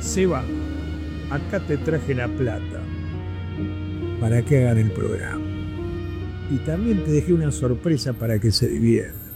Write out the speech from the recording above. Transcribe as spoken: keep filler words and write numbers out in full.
Seba, acá te traje la plata para que hagan el programa. Y también te dejé una sorpresa para que se diviertan.